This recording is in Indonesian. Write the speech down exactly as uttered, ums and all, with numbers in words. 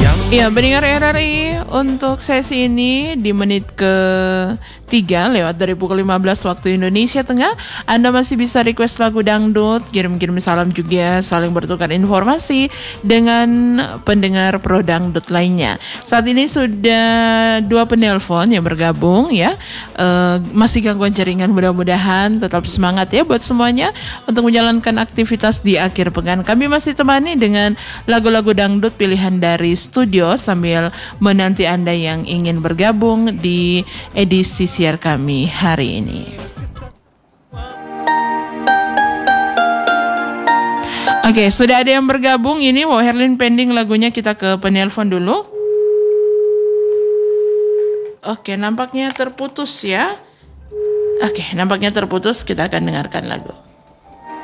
Ya, pendengar R R I, untuk sesi ini di menit ke tiga lewat dari pukul lima belas waktu Indonesia Tengah, Anda masih bisa request lagu dangdut, kirim-kirim salam juga, saling bertukar informasi dengan pendengar pro dangdut lainnya. Saat ini sudah dua penelpon yang bergabung ya, e, masih gangguan jaringan, mudah-mudahan tetap semangat ya buat semuanya untuk menjalankan aktivitas di akhir pekan. Kami masih temani dengan lagu-lagu dangdut pilihan dari studio sambil menanti Anda yang ingin bergabung di edisi siar kami hari ini. Oke, sudah ada yang bergabung. Ini Wow Herlin pending lagunya, kita ke penelpon dulu. Oke, nampaknya terputus ya. Oke, nampaknya terputus, kita akan dengarkan lagu.